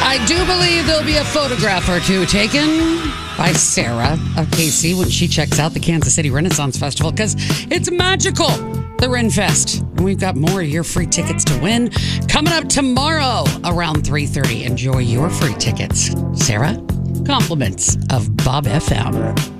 I do believe there'll be a photograph or two taken by Sarah of Casey when she checks out the Kansas City Renaissance Festival because it's magical, the Ren Fest. And we've got more of your free tickets to win coming up tomorrow around 3:30. Enjoy your free tickets. Sarah, compliments of Bob FM.